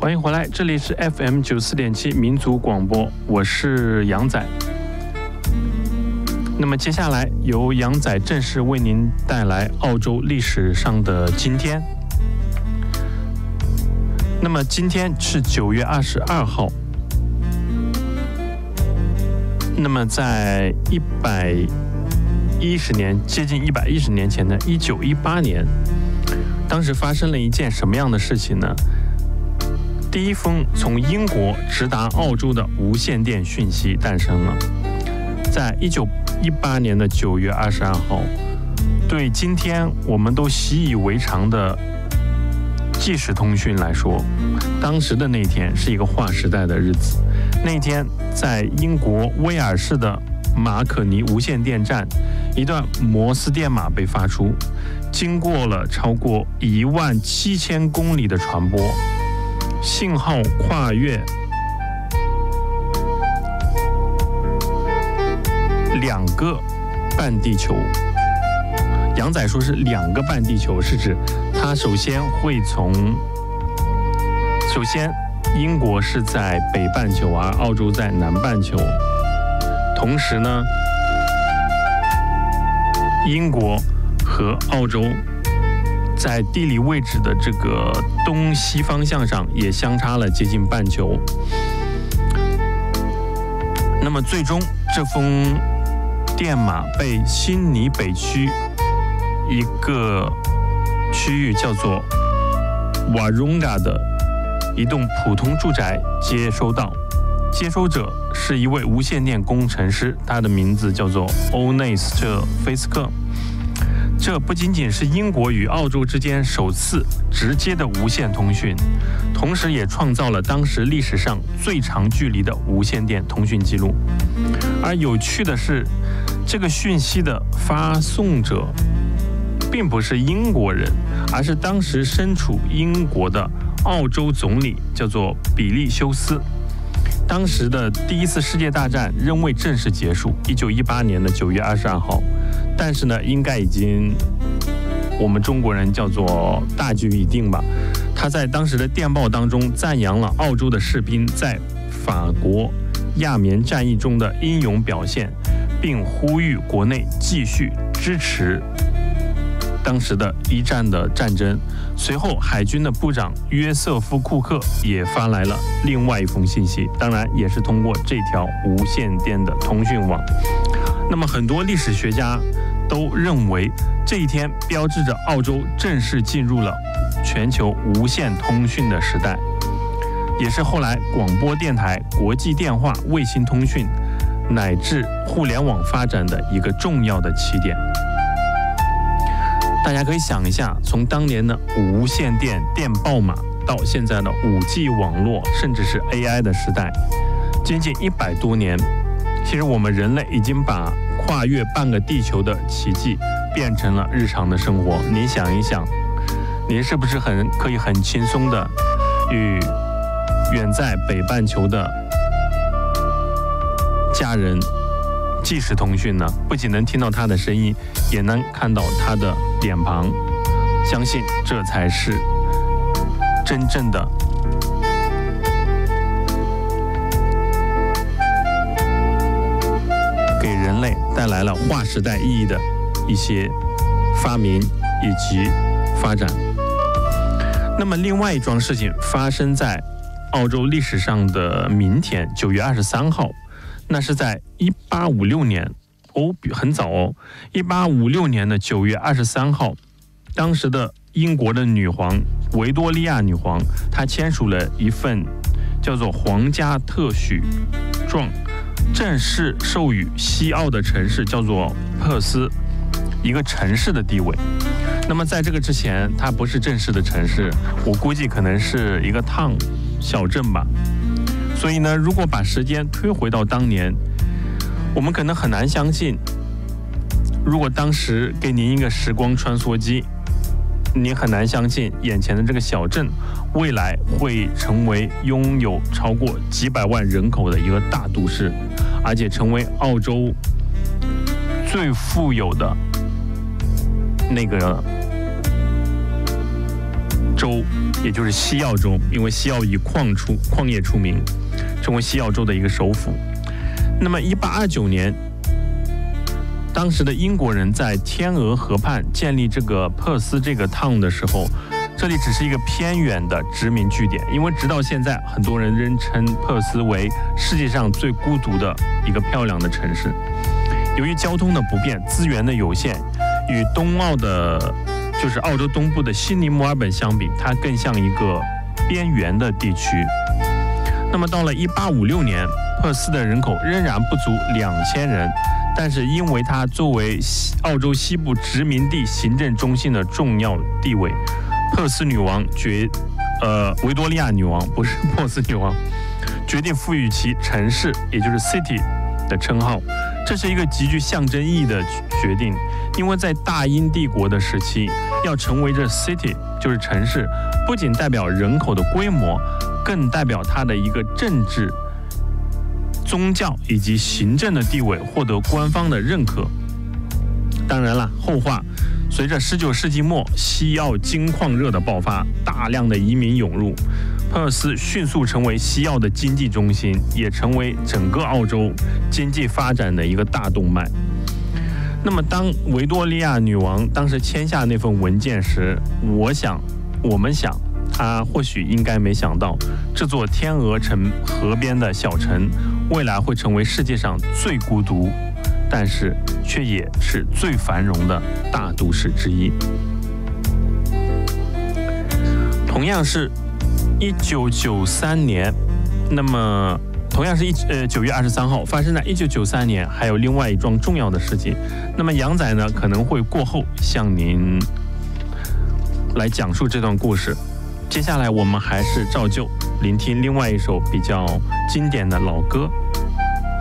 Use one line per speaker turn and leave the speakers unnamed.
欢迎回来，这里是 FM94.7 民族广播，我是杨仔。那么接下来由杨仔正式为您带来澳洲历史上的今天。那么今天是9月22号。那么在110年，接近110年前的1918年，当时发生了一件什么样的事情呢？第一封从英国直达澳洲的无线电讯息诞生了。在1918年的9月22号，对今天我们都习以为常的即时通讯来说，当时的那天是一个划时代的日子。那天在英国威尔士的马可尼无线电站，一段摩斯电码被发出，经过了超过17000公里的传播，信号跨越2个半地球。杨仔说是2个半地球，是指它首先英国是在北半球，而澳洲在南半球。同时呢，英国和澳洲在地理位置的这个东西方向上也相差了接近半球。那么最终这封电码被悉尼北区一个区域叫做瓦隆嘎的一栋普通住宅接收到，接收者是一位无线电工程师，他的名字叫做欧内斯特·菲斯克。这不仅仅是英国与澳洲之间首次直接的无线通讯，同时也创造了当时历史上最长距离的无线电通讯记录。而有趣的是，这个讯息的发送者并不是英国人，而是当时身处英国的澳洲总理，叫做比利休斯。当时的第一次世界大战仍未正式结束，1918年的9月22号，但是呢，应该已经我们中国人叫做大局已定吧。他在当时的电报当中赞扬了澳洲的士兵在法国亚眠战役中的英勇表现，并呼吁国内继续支持当时的一战的战争。随后海军的部长约瑟夫·库克也发来了另外一封信息，当然也是通过这条无线电的通讯网。那么很多历史学家都认为，这一天标志着澳洲正式进入了全球无线通讯的时代，也是后来广播电台、国际电话、卫星通讯乃至互联网发展的一个重要的起点。大家可以想一下，从当年的无线电电报码到现在的5G 网络，甚至是 AI 的时代，接近100多年，其实我们人类已经把跨越半个地球的奇迹变成了日常的生活。你想一想，你是不是可以很轻松的与远在北半球的家人即时通讯呢？不仅能听到他的声音，也能看到他的脸庞。相信这才是真正的给人类带来了划时代意义的一些发明以及发展。那么另外一桩事情发生在澳洲历史上的明天9月23号，那是在1856年很早哦，1856年的9月23号，当时的英国的女皇维多利亚女皇，她签署了一份叫做皇家特许状，正式授予西澳的城市叫做珀斯一个城市的地位。那么在这个之前，它不是正式的城市，我估计可能是一个town小镇吧。所以呢，如果把时间推回到当年，我们可能很难相信，如果当时给您一个时光穿梭机，你很难相信眼前的这个小镇未来会成为拥有超过几百万人口的一个大都市，而且成为澳洲最富有的那个州，也就是西澳州，因为西澳以矿业出名，成为西澳州的一个首府。那么1829年，当时的英国人在天鹅河畔建立这个珀斯这个 town 的时候，这里只是一个偏远的殖民据点，因为直到现在，很多人仍称珀斯为世界上最孤独的一个漂亮的城市。由于交通的不便，资源的有限，与东澳的，就是澳洲东部的悉尼、墨尔本相比，它更像一个边缘的地区。那么到了1856年，珀斯的人口仍然不足2000人，但是因为它作为澳洲西部殖民地行政中心的重要地位，珀斯女王维多利亚女王，不是珀斯女王，决定赋予其城市，也就是 city 的称号。这是一个极具象征意义的决定，因为在大英帝国的时期，要成为这 city 就是城市，不仅代表人口的规模，更代表它的一个政治、宗教以及行政的地位获得官方的认可。当然了，后话，随着19世纪末西澳金矿热的爆发，大量的移民涌入，珀斯迅速成为西澳的经济中心，也成为整个澳洲经济发展的一个大动脉。那么当维多利亚女王当时签下那份文件时，我们想她或许应该没想到，这座天鹅城河边的小城未来会成为世界上最孤独，但是却也是最繁荣的大都市之一。同样是1993年，那么同样是9月23号发生在1993年，还有另外一桩重要的事情。那么杨仔呢可能会过后向您来讲述这段故事。接下来我们还是照旧聆听另外一首比较经典的老歌。